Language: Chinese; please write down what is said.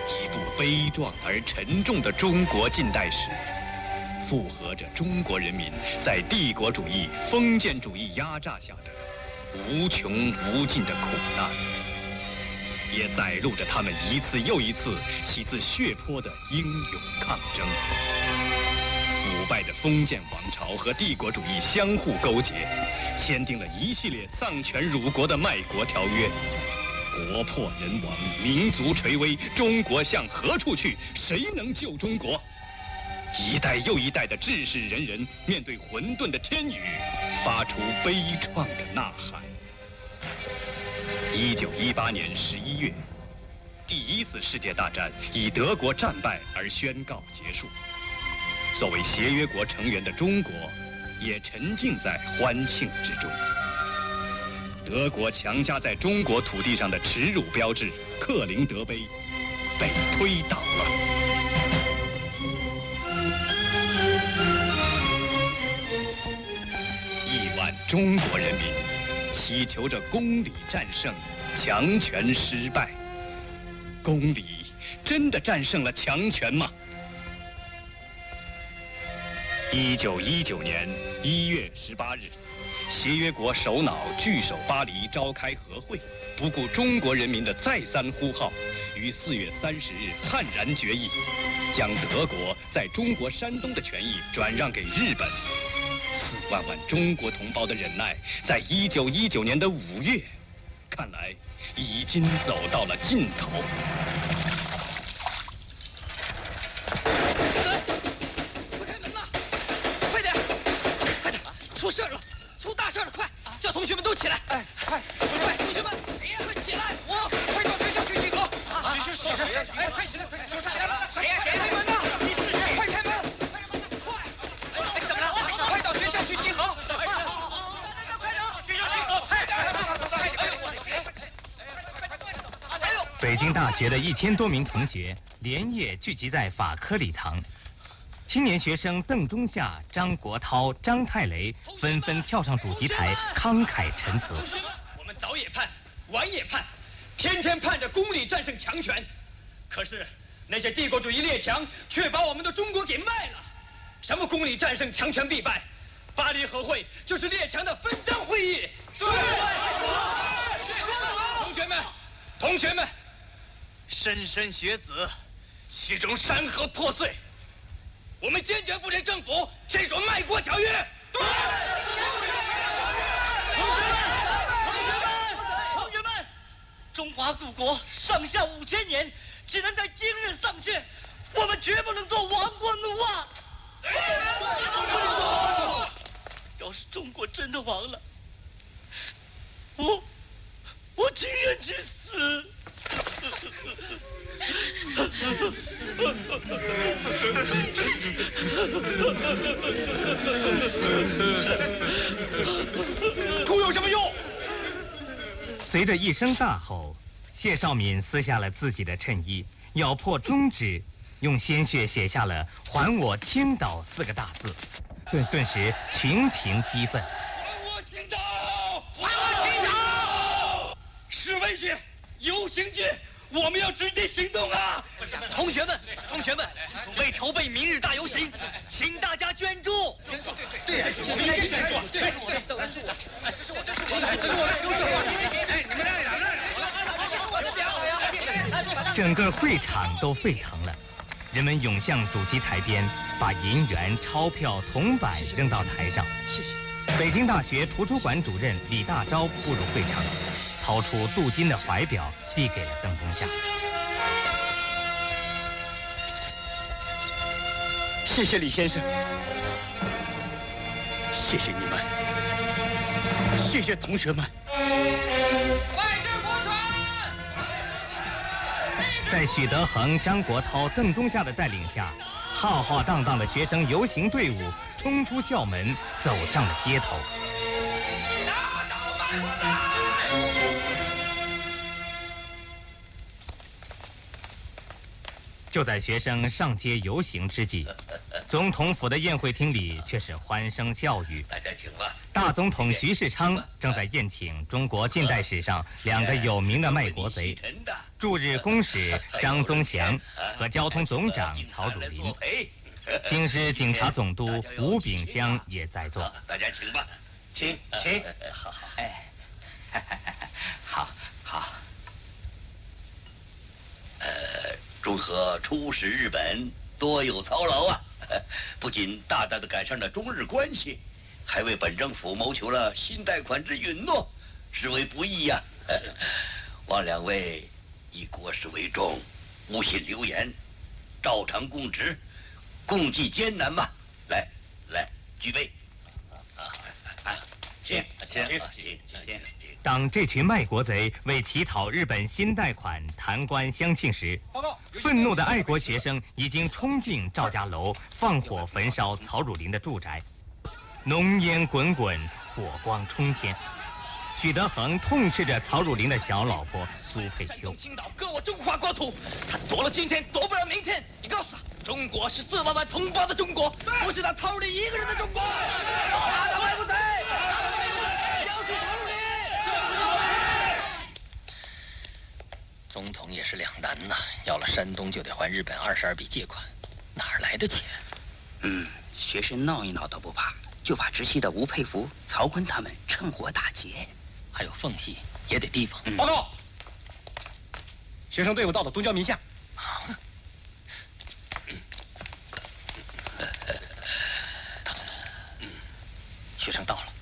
一部悲壮而沉重的中国近代史，复合着中国人民在帝国主义、封建主义压榨下的无穷无尽的苦难，也载录着他们一次又一次起自血泊的英勇抗争。腐败的封建王朝和帝国主义相互勾结，签订了一系列丧权辱国的卖国条约。国破人亡，民族垂危，中国向何处去？谁能救中国？一代又一代的志士仁人面对混沌的天宇，发出悲怆的呐喊。1918年11月，第一次世界大战以德国战败而宣告结束。作为协约国成员的中国，也沉浸在欢庆之中。德国强加在中国土地上的耻辱标志——克林德碑，被推倒了。亿万中国人民祈求着公理战胜，强权失败。公理真的战胜了强权吗？1919年1月18日。协约国首脑聚首巴黎召开和会，不顾中国人民的再三呼号，于4月30日悍然决议，将德国在中国山东的权益转让给日本。4万万中国同胞的忍耐，在1919年的5月，看来已经走到了尽头。 快开门呐！快点，快点！出事了！出大事了！快，叫同学们都起来！哎，快，同学们，谁呀？快起来！我快到学校去集合！学校谁呀？哎，快起来！快，出事了！谁呀？谁开门呐？快开门！快！哎，怎么了？快到学校去集合！快点！学校集合！快点！ 北京大学的1000多名同学连夜聚集在法科礼堂。青年学生邓中夏、张国焘、张太雷纷纷跳上主席台，慷慨陈词。 我们早也盼，晚也盼，天天盼着公理战胜强权，可是那些帝国主义列强却把我们的中国给卖了。什么公理战胜强权必败？巴黎和会就是列强的分赃会议。是。同学们，莘莘学子，其中山河破碎。我们坚决不任政府签署卖国条约。对。同学们，中华故国上下5000年，只能在今日丧却，我们绝不能做亡国奴啊！要是中国真的亡了，我情愿去死。 哭有什么用？ 随着一声大吼，谢绍敏撕下了自己的衬衣，咬破中指，用鲜血写下了“还我青岛”4个大字，顿时群情激愤。 还我青岛！还我青岛！示威去，游行去！我们要直接行动啊！同学们，为筹备明日大游行，请大家捐助。对，我们一起捐助。对， 整个会场都沸腾了，人们涌向主席台边，把银元、钞票、铜板扔到台上。 谢谢。 北京大学图书馆主任李大钊步入会场，掏出镀金的怀表，递给了邓中夏。 谢谢李先生，谢谢你们，谢谢同学们。 外治国船！ 在许德衡、张国焘、邓中夏的带领下，浩浩荡荡的学生游行队伍冲出校门，走上了街头。 打倒满国仔！ 就在学生上街游行之际，总统府的宴会厅里却是欢声笑语。 大家请吧。 大总统徐世昌正在宴请中国近代史上2个有名的卖国贼， 驻日公使张宗祥和交通总长曹汝霖，京师警察总督吴炳湘也在座。 大家请吧， 请。 好， 哎，好。 中和出使日本多有操劳啊，不仅大大的改善了中日关系，还为本政府谋求了新贷款之允诺，实为不易呀。望两位以国事为重，勿信流言，照常供职，共济艰难嘛。来，举杯。请。 当这群卖国贼为乞讨日本新贷款弹冠相庆时，愤怒的爱国学生已经冲进赵家楼，放火焚烧曹汝霖的住宅，浓烟滚滚，火光冲天。许德衡痛斥着曹汝霖的小老婆苏佩秋： 青岛割我中华国土，他夺了今天，夺不了明天。你告诉他，中国是4万万同胞的中国，不是他曹汝霖一个人的中国。打倒卖国贼！交出曹汝霖！ 总统也是两难呐，要了山东就得还日本22笔借款，哪儿来的钱？ 学生闹一闹都不怕，就怕直系的吴佩孚、曹锟他们趁火打劫。 还有缝隙也得提防。 报告，学生队伍到了东郊民巷。 学生到了。